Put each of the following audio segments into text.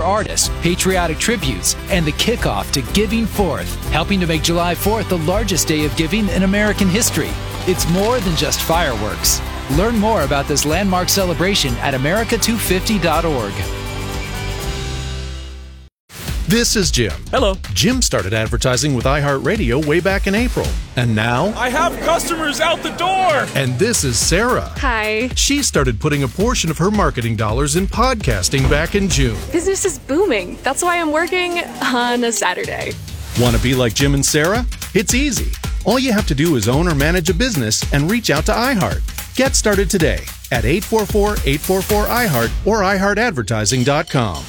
artists, patriotic tributes, and the kickoff to Giving Fourth, helping to make July 4th the largest day of giving in American history. It's more than just fireworks. Learn more about this landmark celebration at America250.org. This is Jim. Hello. Jim started advertising with iHeartRadio way back in April. And now, I have customers out the door. And this is Sarah. Hi. She started putting a portion of her marketing dollars in podcasting back in June. Business is booming. That's why I'm working on a Saturday. Want to be like Jim and Sarah? It's easy. All you have to do is own or manage a business and reach out to iHeart. Get started today at 844-844-iHeart or iHeartAdvertising.com.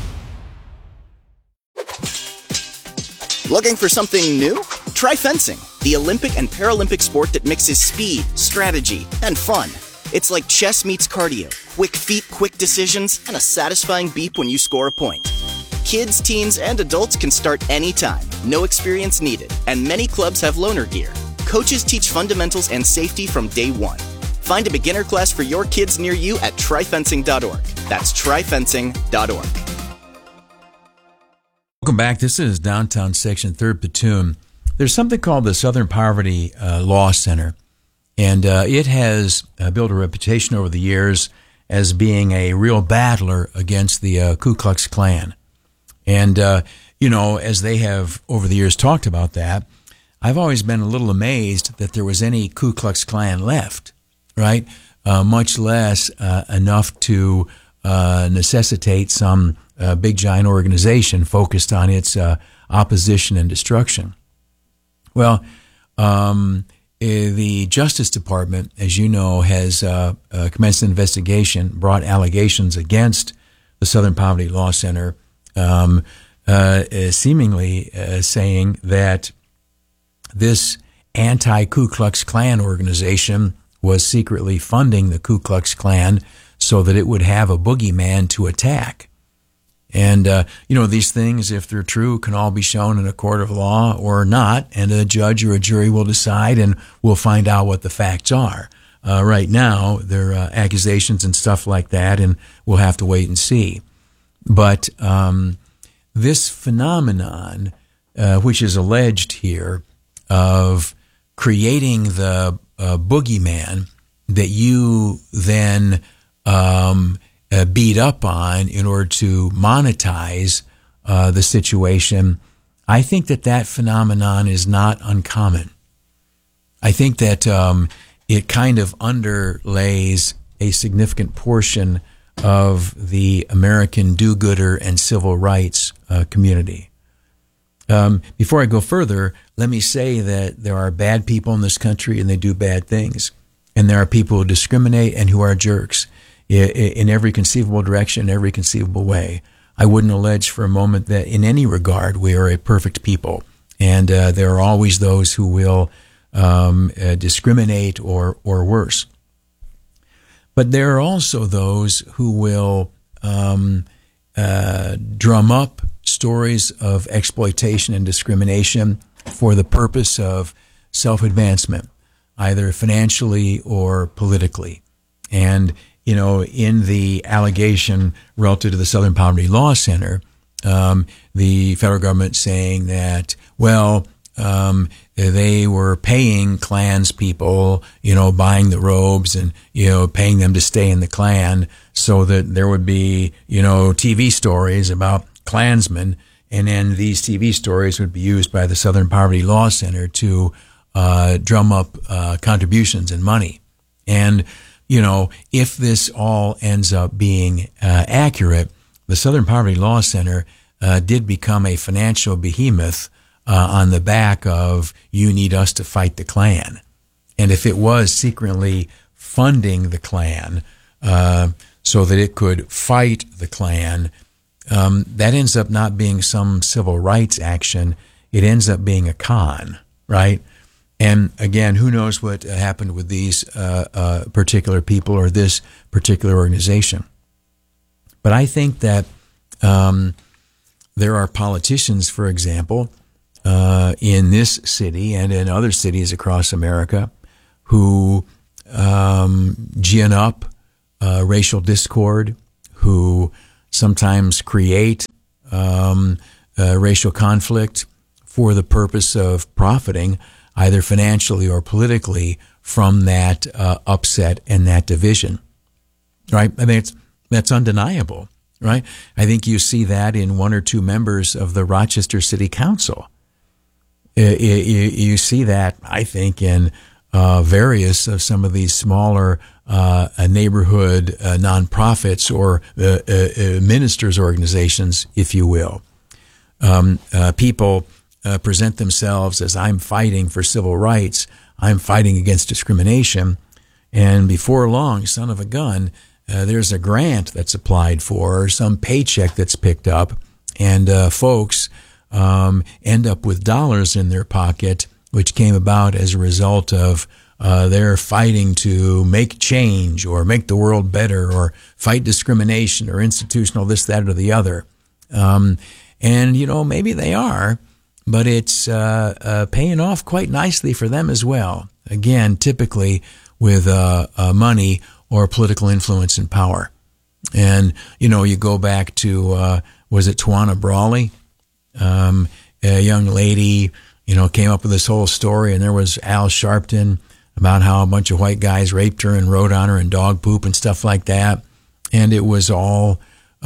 Looking for something new? Try fencing, the Olympic and Paralympic sport that mixes speed, strategy, and fun. It's like chess meets cardio, quick feet, quick decisions, and a satisfying beep when you score a point. Kids, teens, and adults can start anytime, no experience needed, and many clubs have loaner gear. Coaches teach fundamentals and safety from day one. Find a beginner class for your kids near you at tryfencing.org. That's tryfencing.org. Welcome back. This is Downtown Section 3rd Platoon. There's something called the Southern Poverty Law Center, and it has built a reputation over the years as being a real battler against the Ku Klux Klan. And, as they have over the years talked about that, I've always been a little amazed that there was any Ku Klux Klan left, right? Much less enough to necessitate some big giant organization focused on its opposition and destruction. Well, the Justice Department, as you know, has commenced an investigation, brought allegations against the Southern Poverty Law Center, seemingly saying that this anti-Ku Klux Klan organization was secretly funding the Ku Klux Klan so that it would have a boogeyman to attack. And, these things, if they're true, can all be shown in a court of law or not, and a judge or a jury will decide, and we'll find out what the facts are. Right now, there are accusations and stuff like that, and we'll have to wait and see. But this phenomenon, which is alleged here, of creating the boogeyman that you then beat up on in order to monetize the situation, I think that phenomenon is not uncommon. I think that it kind of underlays a significant portion of the American do-gooder and civil rights community. Before I go further, let me say that there are bad people in this country and they do bad things. And there are people who discriminate and who are jerks in every conceivable direction, every conceivable way. I wouldn't allege for a moment that in any regard we are a perfect people. And there are always those who will discriminate or worse. But there are also those who will drum up stories of exploitation and discrimination for the purpose of self-advancement, either financially or politically. And, in the allegation relative to the Southern Poverty Law Center, the federal government saying that, they were paying Klans people, buying the robes and, paying them to stay in the Klan so that there would be, TV stories about Klansmen, and then these TV stories would be used by the Southern Poverty Law Center to drum up contributions and money. And, if this all ends up being accurate, the Southern Poverty Law Center did become a financial behemoth on the back of, you need us to fight the Klan. And if it was secretly funding the Klan so that it could fight the Klan, that ends up not being some civil rights action. It ends up being a con, right? And again, who knows what happened with these particular people or this particular organization. But I think that there are politicians, for example, in this city and in other cities across America who gin up racial discord, who sometimes create racial conflict for the purpose of profiting, either financially or politically, from that upset and that division. Right? I mean, that's undeniable. Right? I think you see that in one or two members of the Rochester City Council. You see that, I think, in various of some of these smaller neighborhood nonprofits or ministers' organizations, if you will. People present themselves as, I'm fighting for civil rights, I'm fighting against discrimination, and before long, son of a gun, there's a grant that's applied for, or some paycheck that's picked up, and folks end up with dollars in their pocket, which came about as a result of their fighting to make change or make the world better or fight discrimination or institutional this, that, or the other. And, maybe they are, but it's paying off quite nicely for them as well. Again, typically with money or political influence and power. And, you go back to, was it Tawana Brawley? A young lady, came up with this whole story, and there was Al Sharpton about how a bunch of white guys raped her and wrote on her in dog poop and stuff like that. And it was all,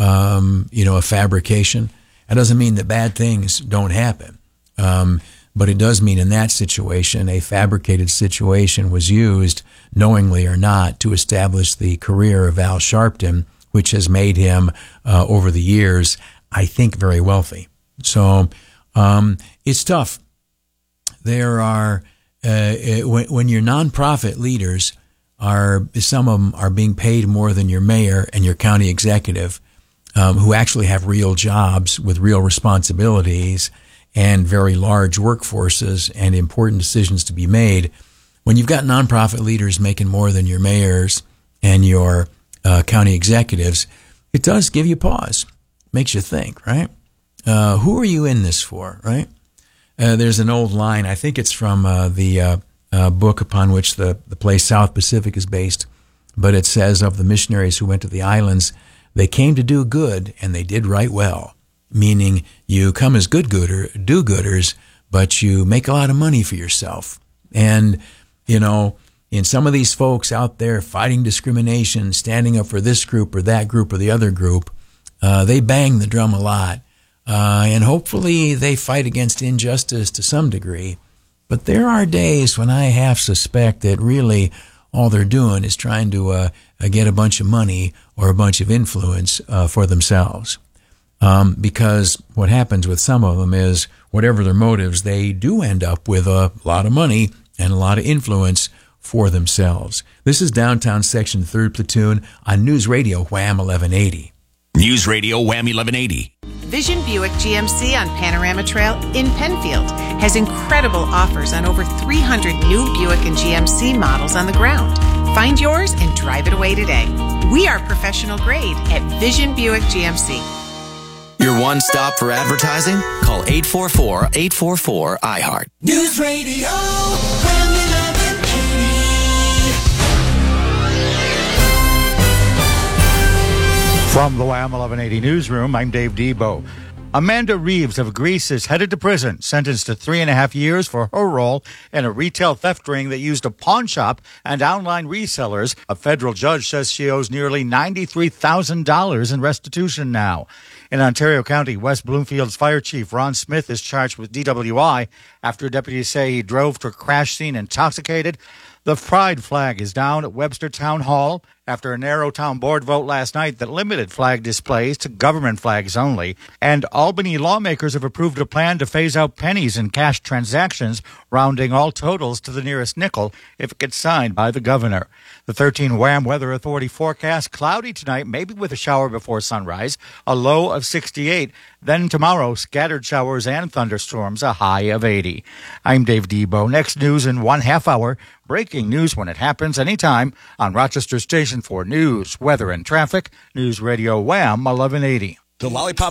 a fabrication. That doesn't mean that bad things don't happen. But it does mean in that situation, a fabricated situation was used, knowingly or not, to establish the career of Al Sharpton, which has made him, over the years, I think, very wealthy. So it's tough. There are, when your nonprofit leaders some of them are being paid more than your mayor and your county executive, who actually have real jobs with real responsibilities and very large workforces and important decisions to be made. When you've got nonprofit leaders making more than your mayors and your county executives, it does give you pause. Makes you think, right? Who are you in this for, right? There's an old line, I think it's from the book upon which the play South Pacific is based, but it says of the missionaries who went to the islands, they came to do good and they did right well, meaning you come as do-gooders, but you make a lot of money for yourself. And, in some of these folks out there fighting discrimination, standing up for this group or that group or the other group, they bang the drum a lot. And hopefully they fight against injustice to some degree. But there are days when I half suspect that really all they're doing is trying to get a bunch of money or a bunch of influence for themselves. Because what happens with some of them is, whatever their motives, they do end up with a lot of money and a lot of influence for themselves. This is Downtown Section 3rd Platoon on News Radio Wham 1180. News Radio Wham 1180. Vision Buick GMC on Panorama Trail in Penfield has incredible offers on over 300 new Buick and GMC models on the ground. Find yours and drive it away today. We are professional grade at Vision Buick GMC. Your one stop for advertising? Call 844-844-iHeart. News Radio Wham 1180. From the Wham 1180 newsroom, I'm Dave Debo. Amanda Reeves of Greece is headed to prison, sentenced to 3.5 years for her role in a retail theft ring that used a pawn shop and online resellers. A federal judge says she owes nearly $93,000 in restitution now. In Ontario County, West Bloomfield's fire chief Ron Smith is charged with DWI after deputies say he drove to a crash scene intoxicated. The pride flag is down at Webster Town Hall after a narrow town board vote last night that limited flag displays to government flags only. And Albany lawmakers have approved a plan to phase out pennies in cash transactions, rounding all totals to the nearest nickel if it gets signed by the governor. The 13 Wham Weather Authority forecast: cloudy tonight, maybe with a shower before sunrise, a low of 68. Then tomorrow, scattered showers and thunderstorms, a high of 80. I'm Dave Debo. Next news in 1/2 hour. Breaking news when it happens anytime on Rochester Station for news, weather, and traffic. News Radio Wham 1180. The Lollipop